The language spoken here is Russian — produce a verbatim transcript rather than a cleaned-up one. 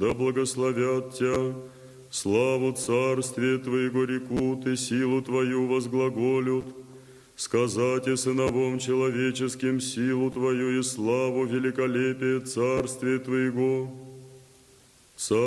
да благословят Тя, славу Царствия Твоего рекут и силу Твою возглаголют, сказать и сыновом человеческим силу Твою и славу великолепие Царствия Твоего.